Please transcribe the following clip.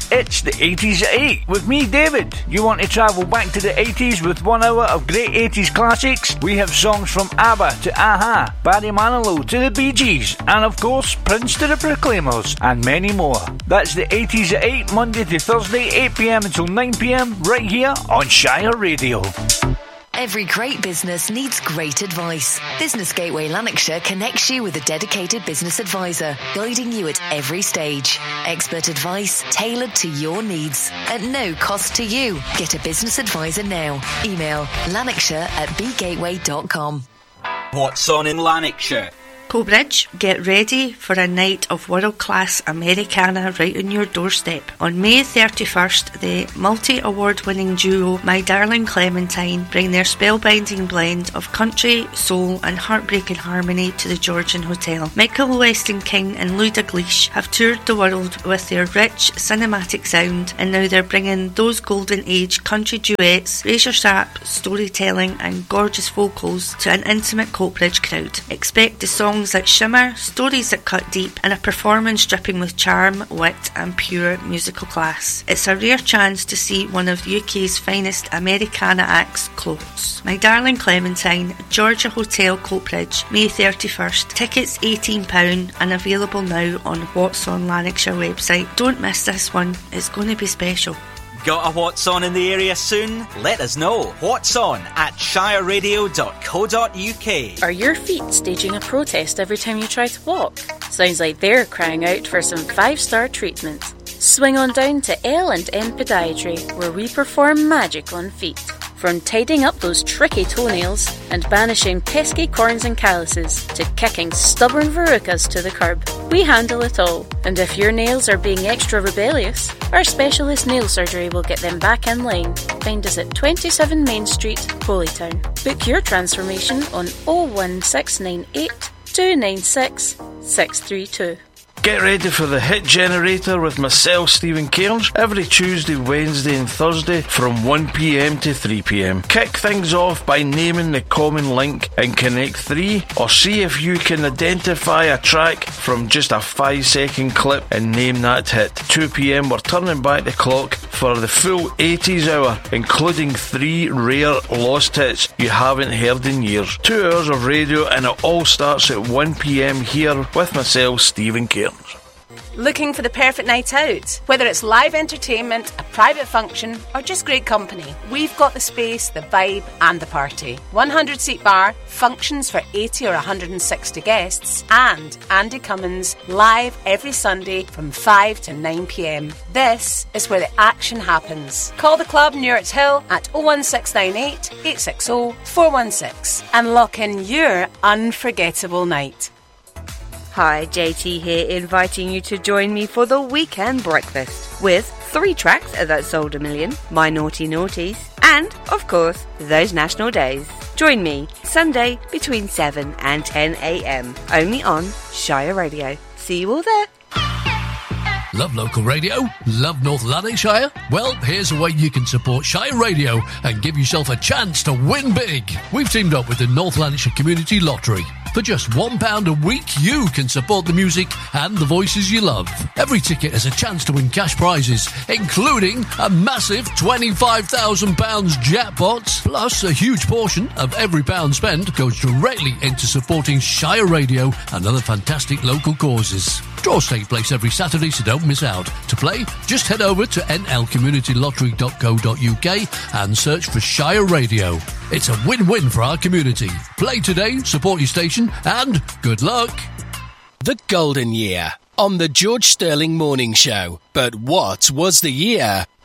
It's the 80s at 8 with me, David. You want to travel back to the 80s with 1 hour of great 80s classics? We have songs from ABBA to a-ha, Barry Manilow to the Bee Gees, and of course Prince to the Proclaimers, and many more. That's the 80s at 8, Monday to Thursday, 8pm until 9pm, right here on Shire Radio. Every great business needs great advice. Business Gateway Lanarkshire connects you with a dedicated business advisor, guiding you at every stage. Expert advice tailored to your needs at no cost to you. Get a business advisor now. Email lanarkshire@bgateway.com. What's on in Lanarkshire? Coatbridge, get ready for a night of world-class Americana right on your doorstep. On May 31st, the multi-award-winning duo My Darling Clementine bring their spellbinding blend of country, soul and heartbreaking harmony to the Georgian Hotel. Michael Weston King and Louis Dalglish have toured the world with their rich cinematic sound, and now they're bringing those golden age country duets, razor-sharp storytelling and gorgeous vocals to an intimate Coatbridge crowd. Expect the songs that shimmer, stories that cut deep, and a performance dripping with charm, wit and pure musical class. It's a rare chance to see one of the UK's finest Americana acts close. My Darling Clementine, Georgia Hotel, Coatbridge, May 31st. Tickets £18 and available now on What's On Lanarkshire website. Don't miss this one, it's going to be special. Got a What's On in the area soon? Let us know. What's On at shireradio.co.uk. Are your feet staging a protest every time you try to walk? Sounds like they're crying out for some 5-star treatment. Swing on down to L&N Podiatry, where we perform magic on feet. From tidying up those tricky toenails and banishing pesky corns and calluses to kicking stubborn verrucas to the curb, we handle it all. And if your nails are being extra rebellious, our specialist nail surgery will get them back in line. Find us at 27 Main Street, Holytown. Book your transformation on 01698 296 632. Get ready for the Hit Generator with myself, Stephen Cairns, every Tuesday, Wednesday and Thursday from 1pm to 3pm. Kick things off by naming the common link in Connect 3, or see if you can identify a track from just a 5-second clip and name that hit. 2pm we're turning back the clock for the full 80s hour, including 3 rare lost hits you haven't heard in years. 2 hours of radio, and it all starts at 1pm here with myself, Stephen Cairns. Looking for the perfect night out? Whether it's live entertainment, a private function, or just great company, we've got the space, the vibe and the party. 100-seat bar, functions for 80 or 160 guests, and Andy Cummins live every Sunday from 5 to 9pm. This is where the action happens. Call the club near its Hill at 01698 860 416 and lock in your unforgettable night. Hi, JT here, inviting you to join me for the weekend breakfast with 3 tracks that sold a million, My Naughty Naughties, and, of course, those national days. Join me Sunday between 7 and 10am, only on Shire Radio. See you all there. Love local radio? Love North Lanarkshire? Well, here's a way you can support Shire Radio and give yourself a chance to win big. We've teamed up with the North Lanarkshire Community Lottery. For just £1 a week, you can support the music and the voices you love. Every ticket has a chance to win cash prizes, including a massive £25,000 jackpot. Plus, a huge portion of every pound spent goes directly into supporting Shire Radio and other fantastic local causes. Draws take place every Saturday, so don't miss out. To play, just head over to nlcommunitylottery.co.uk and search for Shire Radio. It's a win-win for our community. Play today, support your station, and good luck. The Golden Year on the George Sterling Morning Show. But what was the year?